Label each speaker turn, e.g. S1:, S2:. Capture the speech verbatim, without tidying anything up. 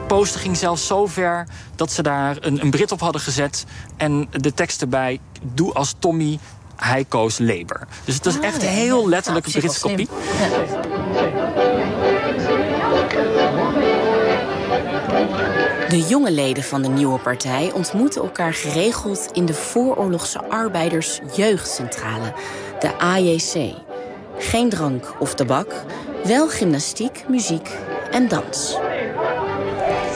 S1: poster ging zelfs zo ver dat ze daar een, een Brit op hadden gezet en de tekst erbij: doe als Tommy, hij koos Labour. Dus het is
S2: ah,
S1: echt
S2: ja,
S1: heel
S2: ja.
S1: letterlijk een
S2: Nou,
S1: Britse kopie.
S2: Ja. De jonge leden van de nieuwe partij ontmoeten elkaar geregeld in de vooroorlogse arbeidersjeugdcentrale, de A J C. Geen drank of tabak, wel gymnastiek, muziek en dans.